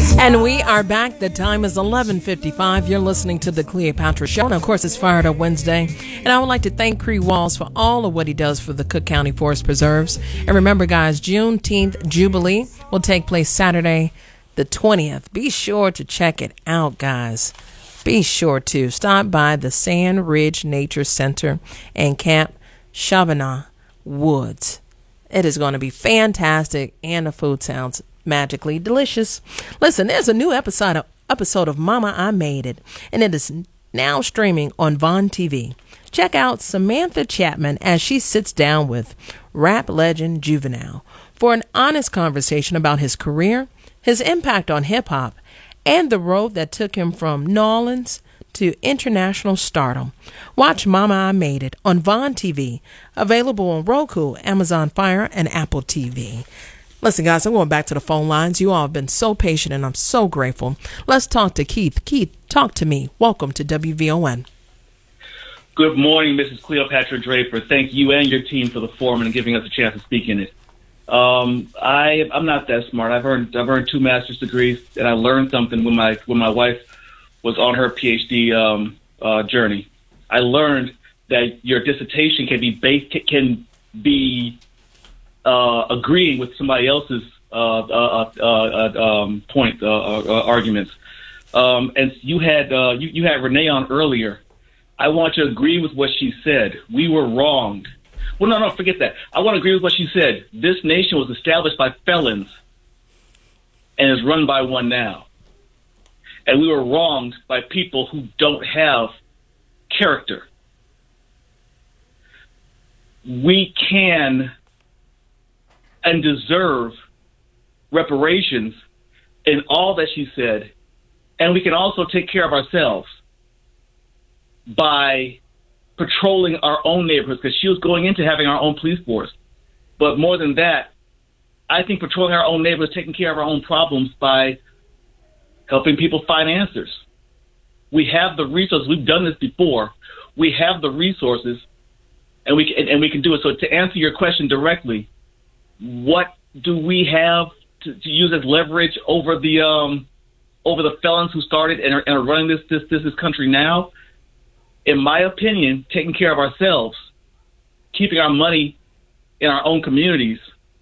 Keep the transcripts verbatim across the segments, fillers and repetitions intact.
And we are back. The time is eleven fifty-five. You're listening to the Cleopatra Show. And of course, it's Fired Up Wednesday. And I would like to thank Cree Walls for all of what he does for the Cook County Forest Preserves. And remember, guys, Juneteenth Jubilee will take place Saturday the twentieth. Be sure to check it out, guys. Be sure to stop by the Sand Ridge Nature Center and Camp Chavanah Woods. It is going to be fantastic, and the food sounds magically delicious. Listen, there's a new episode of, episode of Mama, I Made It, and it is now streaming on Vaughn T V. Check out Samantha Chapman as she sits down with rap legend Juvenile for an honest conversation about his career, his impact on hip-hop, and the road that took him from New Orleans to international stardom. Watch Mama, I Made It on Vaughn T V, available on Roku, Amazon Fire, and Apple T V. Listen, guys, I'm going back to the phone lines. You all have been so patient, and I'm so grateful. Let's talk to Keith. Keith, talk to me. Welcome to W V O N. Good morning, Missus Cleopatra Draper. Thank you and your team for the forum and giving us a chance to speak in it. Um, I, I'm not that smart. I've earned, I've earned two master's degrees, and I learned something when my when my wife was on her PhD um, uh, journey. I learned that your dissertation can be based, can be uh, agreeing with somebody else's uh, uh, uh, uh, um, point uh, uh, arguments. Um, and you had uh, you, you had Renee on earlier. I want to agree with what she said. We were wronged. Well, no, no, forget that. I want to agree with what she said. This nation was established by felons and is run by one now. And we were wronged by people who don't have character. We can and deserve reparations in all that she said, and we can also take care of ourselves by patrolling our own neighborhoods, because she was going into having our own police force. But more than that, I think patrolling our own neighborhoods, taking care of our own problems by helping people find answers. We have the resources. We've done this before. We have the resources, and we can, and we can do it. So to answer your question directly, what do we have to, to use as leverage over the um, over the felons who started and are, and are running this, this this this country now? In my opinion, taking care of ourselves, keeping our money in our own communities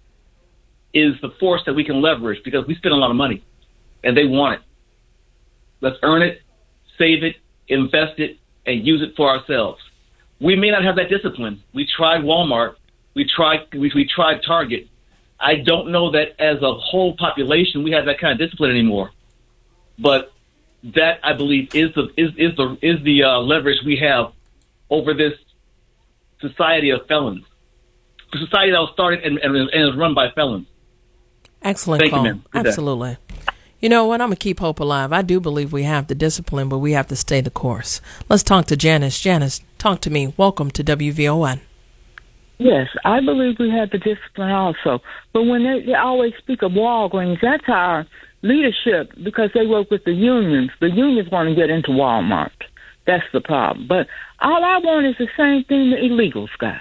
is the force that we can leverage, because we spend a lot of money and they want it. Let's earn it, save it, invest it, and use it for ourselves. We may not have that discipline. We tried Walmart. We tried, we, we tried Target. I don't know that as a whole population we have that kind of discipline anymore. But that, I believe, is the is is the is the uh, leverage we have over this society of felons, the society that was started and, and, and is run by felons. Excellent Thank call. you, ma'am. Absolutely. You know what? I'm gonna keep hope alive. I do believe we have the discipline, but we have to stay the course. Let's talk to Janice. Janice, talk to me. Welcome to W V O N. Yes, I believe we have the discipline also. But when they, they always speak of Walgreens, that's our leadership, because they work with the unions. The unions want to get into Walmart. That's the problem. But all I want is the same thing the illegals got.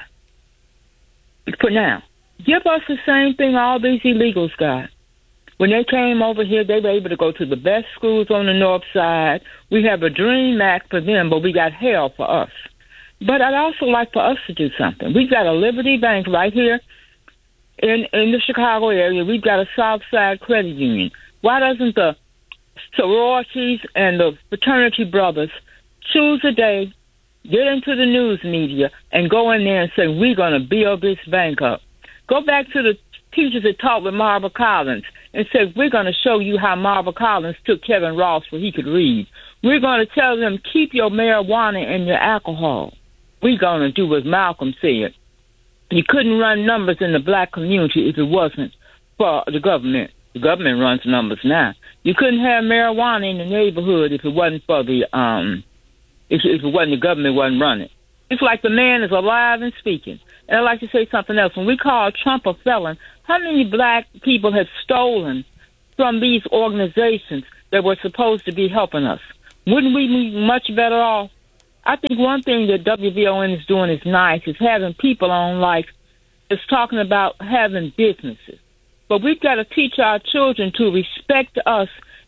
For now, give us the same thing all these illegals got. When they came over here, they were able to go to the best schools on the north side. We have a dream act for them, but we got hell for us. But I'd also like for us to do something. We've got a Liberty Bank right here in, in the Chicago area. We've got a Southside Credit Union. Why doesn't the sororities and the fraternity brothers choose a day, get into the news media, and go in there and say, we're going to build this bank up? Go back to the teachers that taught with Marva Collins and say, we're going to show you how Marva Collins took Kevin Ross where he could read. We're going to tell them, keep your marijuana and your alcohol. We're going to do what Malcolm said. You couldn't run numbers in the black community if it wasn't for the government. The government runs numbers now. You couldn't have marijuana in the neighborhood if it wasn't for the um, if, if it wasn't the government wasn't running. It's like the man is alive and speaking. And I'd like to say something else. When we call Trump a felon, how many black people have stolen from these organizations that were supposed to be helping us? Wouldn't we be much better off? I think one thing that W V O N is doing is nice, is having people on, like, it's talking about having businesses. But we've got to teach our children to respect us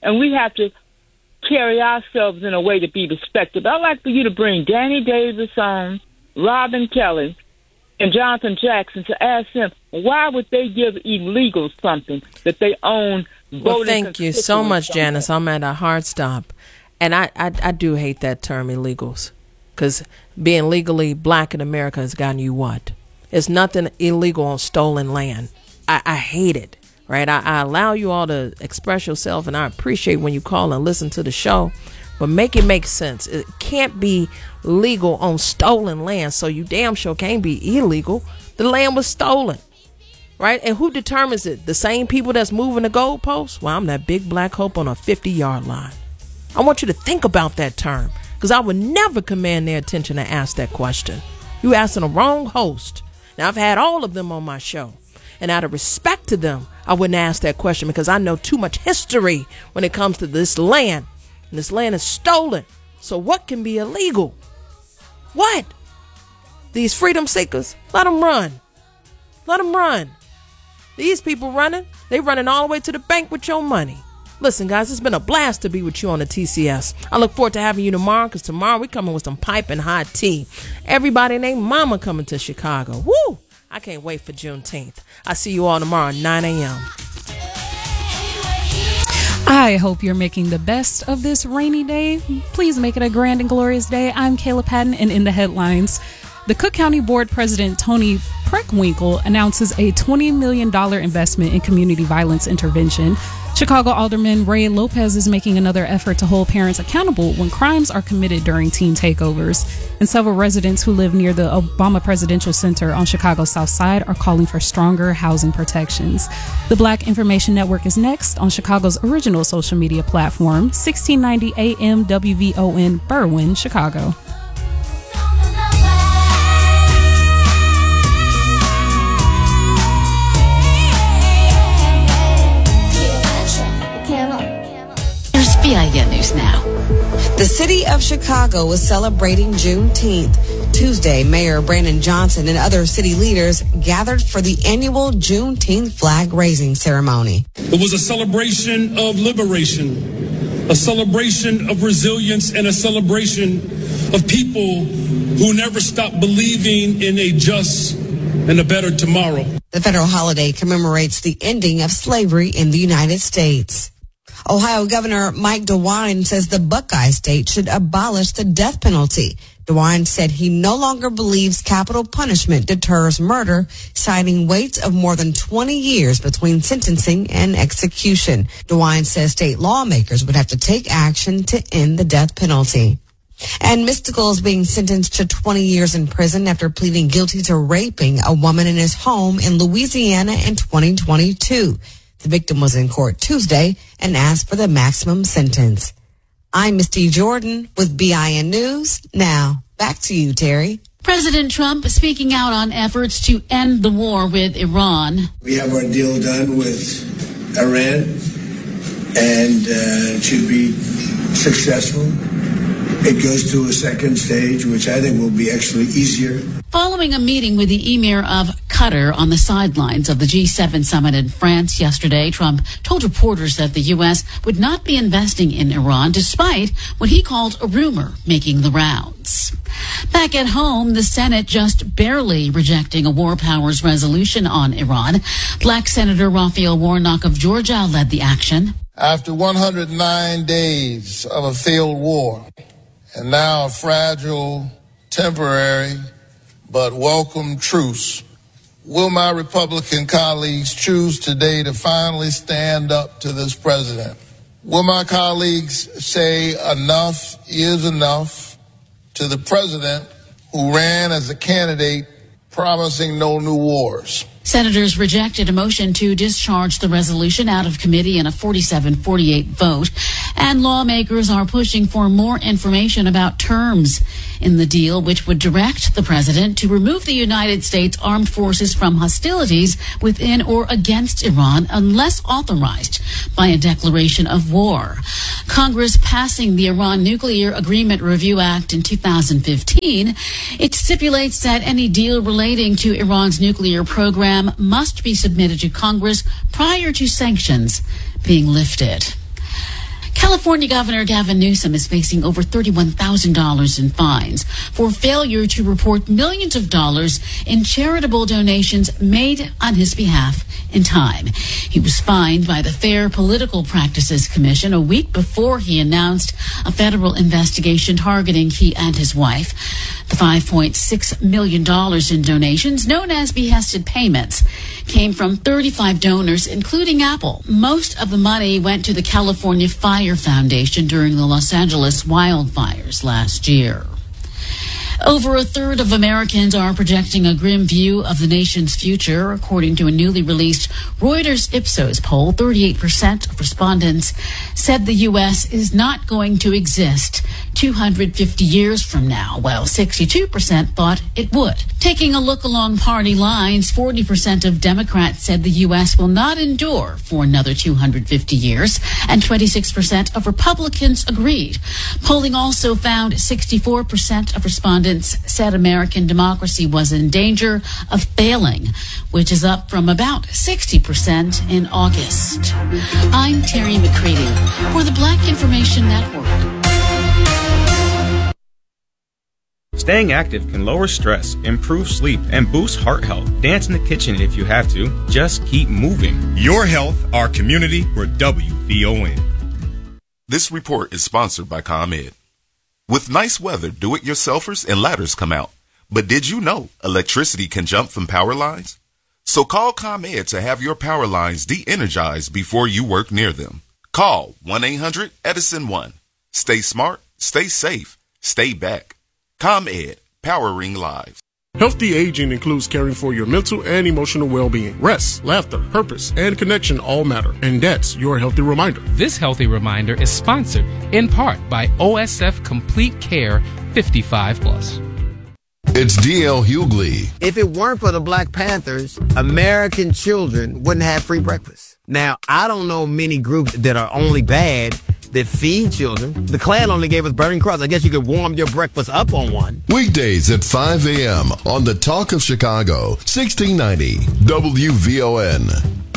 and we have to carry ourselves in a way to be respected. I'd like for you to bring Danny Davis on, Robin Kelly, and Jonathan Jackson to ask them, why would they give illegals something that they own? Well, thank you so much, Janice. I'm at a hard stop. And I, I, I do hate that term, illegals, because being legally black in America has gotten you what? There's nothing illegal on stolen land. I, I hate it, right? I, I allow you all to express yourself, and I appreciate when you call and listen to the show, but make it make sense. It can't be legal on stolen land, so you damn sure can't be illegal. The land was stolen, right? And who determines it? The same people that's moving the goalposts? Well, I'm that big black hope on a fifty-yard line. I want you to think about that term, because I would never command their attention to ask that question. You asking the wrong host. Now, I've had all of them on my show, and out of respect to them, I wouldn't ask that question, because I know too much history when it comes to this land. And this land is stolen. So what can be illegal? What? These freedom seekers, let them run. Let them run. These people running, they running all the way to the bank with your money. Listen, guys, it's been a blast to be with you on the T C S. I look forward to having you tomorrow, because tomorrow we're coming with some piping hot tea. Everybody named Mama coming to Chicago. Woo! I can't wait for Juneteenth. I see you all tomorrow at nine a.m. I hope you're making the best of this rainy day. Please make it a grand and glorious day. I'm Kayla Patton, and in the headlines, the Cook County Board President Tony Preckwinkle announces a twenty million dollars investment in community violence intervention. Chicago Alderman Ray Lopez is making another effort to hold parents accountable when crimes are committed during teen takeovers. And several residents who live near the Obama Presidential Center on Chicago's South Side are calling for stronger housing protections. The Black Information Network is next on Chicago's original social media platform, sixteen ninety A M W V O N, Berwyn, Chicago. V I N News Now. The city of Chicago was celebrating Juneteenth. Tuesday, Mayor Brandon Johnson and other city leaders gathered for the annual Juneteenth flag raising ceremony. It was a celebration of liberation, a celebration of resilience, and a celebration of people who never stopped believing in a just and a better tomorrow. The federal holiday commemorates the ending of slavery in the United States. Ohio Governor Mike DeWine says the Buckeye State should abolish the death penalty. DeWine said he no longer believes capital punishment deters murder, citing waits of more than twenty years between sentencing and execution. DeWine says state lawmakers would have to take action to end the death penalty. And Mystical is being sentenced to twenty years in prison after pleading guilty to raping a woman in his home in Louisiana in twenty twenty-two. The victim was in court Tuesday and asked for the maximum sentence. I'm Misty Jordan with B I N News. Now, back to you, Terry. President Trump speaking out on efforts to end the war with Iran. We have our deal done with Iran, and uh, it should be successful. It goes to a second stage, which I think will be actually easier. Following a meeting with the Emir of Qatar on the sidelines of the G seven summit in France yesterday, Trump told reporters that the U S would not be investing in Iran, despite what he called a rumor making the rounds. Back at home, the Senate just barely rejecting a war powers resolution on Iran. Black Senator Raphael Warnock of Georgia led the action. After one hundred nine days of a failed war, and now a fragile, temporary, but welcome truce, will my Republican colleagues choose today to finally stand up to this president? Will my colleagues say enough is enough to the president who ran as a candidate promising no new wars? Senators rejected a motion to discharge the resolution out of committee in a forty-seven forty-eight vote, and lawmakers are pushing for more information about terms in the deal, which would direct the president to remove the United States Armed Forces from hostilities within or against Iran unless authorized by a declaration of war. Congress passing the Iran Nuclear Agreement Review Act in two thousand fifteen, it stipulates that any deal relating to Iran's nuclear program must be submitted to Congress prior to sanctions being lifted. California Governor Gavin Newsom is facing over thirty-one thousand dollars in fines for failure to report millions of dollars in charitable donations made on his behalf in time. He was fined by the Fair Political Practices Commission a week before he announced a federal investigation targeting he and his wife. The five point six million dollars in donations, known as behested payments, came from thirty-five donors, including Apple. Most of the money went to the California Fire Foundation during the Los Angeles wildfires last year. Over a third of Americans are projecting a grim view of the nation's future. According to a newly released Reuters Ipsos poll, thirty-eight percent of respondents said the U S is not going to exist two hundred fifty years from now, while sixty-two percent thought it would. Taking a look along party lines, forty percent of Democrats said the U S will not endure for another two hundred fifty years, and twenty-six percent of Republicans agreed. Polling also found sixty-four percent of respondents said American democracy was in danger of failing, which is up from about sixty percent in August. I'm Terry McCready for the Black Information Network. Staying active can lower stress, improve sleep, and boost heart health. Dance in the kitchen if you have to. Just keep moving. Your health, our community, we're W V O N. This report is sponsored by ComEd. With nice weather, do-it-yourselfers and ladders come out. But did you know electricity can jump from power lines? So call ComEd to have your power lines de-energized before you work near them. Call one eight hundred Edison one. Stay smart, stay safe, stay back. ComEd, powering lives. Healthy aging includes caring for your mental and emotional well-being. Rest, laughter, purpose, and connection all matter. And that's your healthy reminder. This healthy reminder is sponsored in part by O S F Complete Care fifty-five plus. It's D L Hughley. If it weren't for the Black Panthers, American children wouldn't have free breakfast. Now, I don't know many groups that are only bad that feed children. The Klan only gave us Burning Cross. I guess you could warm your breakfast up on one. Weekdays at five a.m. on the Talk of Chicago, sixteen ninety W V O N.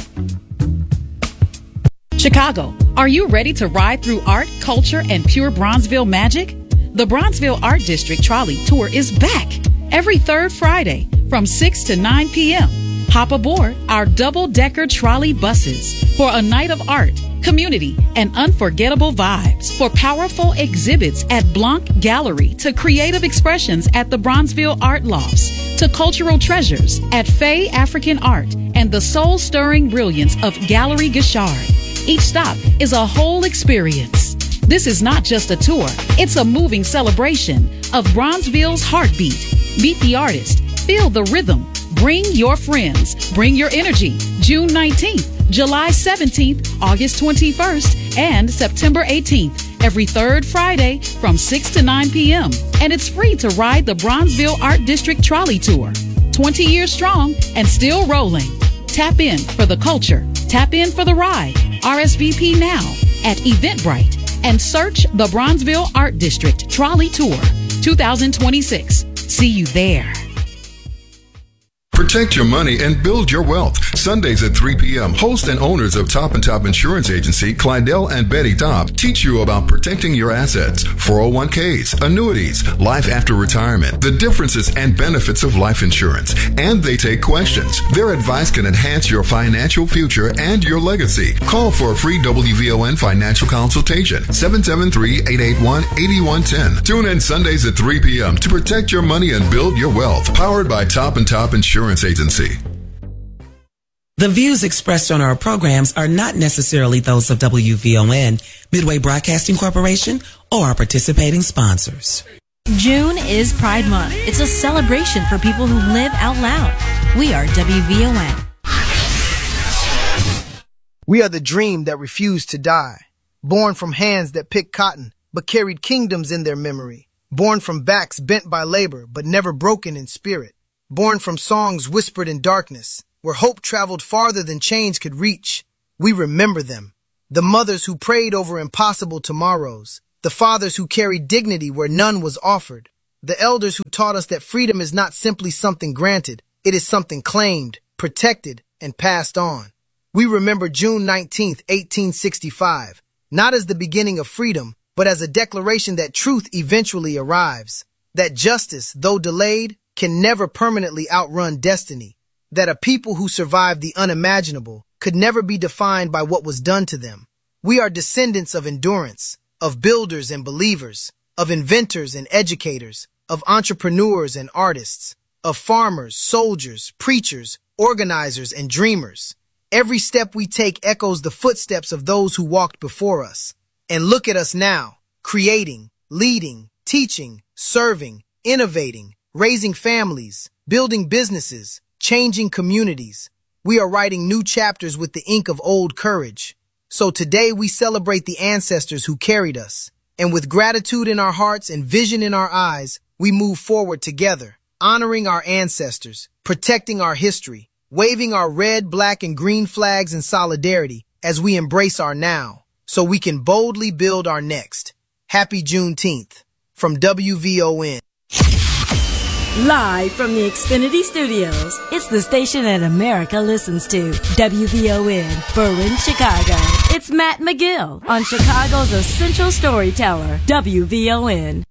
Chicago, are you ready to ride through art, culture, and pure Bronzeville magic? The Bronzeville Art District Trolley Tour is back every third Friday from six to nine p.m. Hop aboard our double-decker trolley buses for a night of art, community, and unforgettable vibes. For powerful exhibits at Blanc Gallery, to creative expressions at the Bronzeville Art Lofts, to cultural treasures at Fay African Art and the soul-stirring brilliance of Gallery Gashard. Each stop is a whole experience. This is not just a tour, it's a moving celebration of Bronzeville's heartbeat. Meet the artist, feel the rhythm, bring your friends, bring your energy. June nineteenth, July seventeenth, August twenty-first, and September eighteenth, every third Friday from six to nine p.m. And it's free to ride the Bronzeville Art District Trolley Tour. twenty years strong and still rolling. Tap in for the culture. Tap in for the ride. R S V P now at Eventbrite and search the Bronzeville Art District Trolley Tour twenty twenty-six. See you there. Protect your money and build your wealth. Sundays at three p.m. Host and owners of Top and Top Insurance Agency, Clydell and Betty Top, teach you about protecting your assets, four oh one k's, annuities, life after retirement, the differences and benefits of life insurance. And they take questions. Their advice can enhance your financial future and your legacy. Call for a free W V O N financial consultation, seven seven three, eight eight one, eight one one zero. Tune in Sundays at three p.m. to protect your money and build your wealth. Powered by Top and Top Insurance Agency. The views expressed on our programs are not necessarily those of W V O N, Midway Broadcasting Corporation, or our participating sponsors. June is Pride Month. It's a celebration for people who live out loud. We are W V O N. We are the dream that refused to die. Born from hands that picked cotton, but carried kingdoms in their memory. Born from backs bent by labor, but never broken in spirit. Born from songs whispered in darkness, where hope traveled farther than chains could reach. We remember them. The mothers who prayed over impossible tomorrows. The fathers who carried dignity where none was offered. The elders who taught us that freedom is not simply something granted. It is something claimed, protected, and passed on. We remember June nineteenth, eighteen sixty-five, not as the beginning of freedom, but as a declaration that truth eventually arrives, that justice, though delayed, can never permanently outrun destiny, that a people who survived the unimaginable could never be defined by what was done to them. We are descendants of endurance, of builders and believers, of inventors and educators, of entrepreneurs and artists, of farmers, soldiers, preachers, organizers, and dreamers. Every step we take echoes the footsteps of those who walked before us. And look at us now, creating, leading, teaching, serving, innovating, raising families, building businesses, changing communities. We are writing new chapters with the ink of old courage. So today we celebrate the ancestors who carried us. And with gratitude in our hearts and vision in our eyes, we move forward together, honoring our ancestors, protecting our history, waving our red, black, and green flags in solidarity as we embrace our now, so we can boldly build our next. Happy Juneteenth from W V O N. Live from the Xfinity Studios, it's the station that America listens to. W V O N, Berlin, Chicago. It's Matt McGill on Chicago's essential storyteller, W V O N.